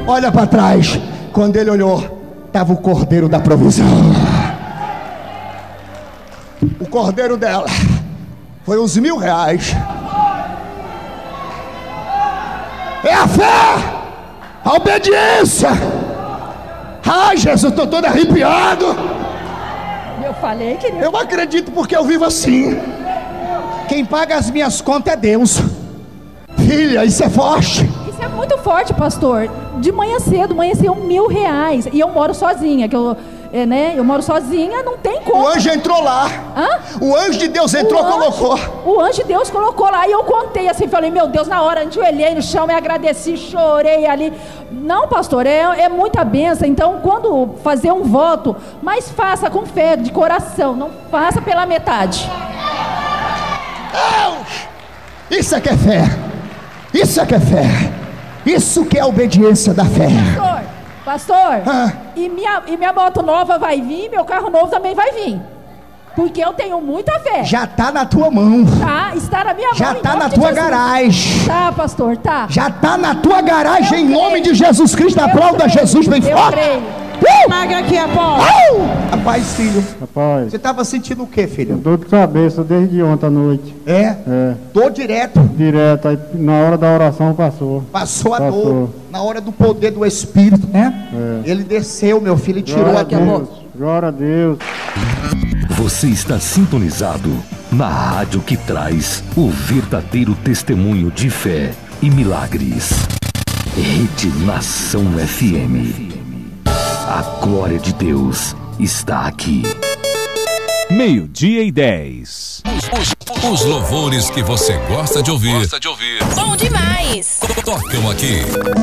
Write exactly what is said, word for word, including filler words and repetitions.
olha para trás. Quando ele olhou, estava o cordeiro da provisão. O cordeiro dela foi uns mil reais. É a fé, a obediência. Ai, Jesus, estou todo arrepiado. Eu falei, querido. Eu acredito porque eu vivo assim. Quem paga as minhas contas é Deus. Filha, isso é forte. Isso é muito forte, pastor. De manhã cedo, amanheceu mil reais. E eu moro sozinha, que eu, é, né? Eu moro sozinha, não tem como. O anjo entrou lá. Hã? O anjo de Deus entrou, o anjo, colocou. O anjo de Deus colocou lá. E eu contei assim, falei, meu Deus, na hora, ajoelhei no chão, me agradeci, chorei ali. Não, pastor, é, é muita bênção. Então, quando fazer um voto, mas faça com fé, de coração. Não faça pela metade. Deus! Isso é que é fé. Isso é que é fé. Isso que é a obediência da fé. Pastor, pastor, ah. e, minha, e minha moto nova vai vir, meu carro novo também vai vir. Porque eu tenho muita fé. Já está na tua mão. Tá, está na minha Já mão. Já está na tua Jesus. garagem. Tá, pastor, tá. Já está na tua garagem, eu em creio. nome de Jesus Cristo. Aplauda Jesus bem eu forte. Creio. Uh! Magra aqui, após. Uh! Rapaz, filho. Rapaz. Você estava sentindo o que, filho? Dor de cabeça desde ontem à noite. É? É. Dor direto. Direto. Aí na hora da oração passou. Passou a passou. dor. Na hora do poder do Espírito, né? É. Ele desceu, meu filho, e tirou Glória a dor. Glória a Deus. Você está sintonizado na rádio que traz o verdadeiro testemunho de fé e milagres. Rede Nação F M. A glória de Deus está aqui. Meio-dia e dez. Os, os, os louvores que você gosta de ouvir. Gosta de ouvir. Bom demais. Tocam aqui.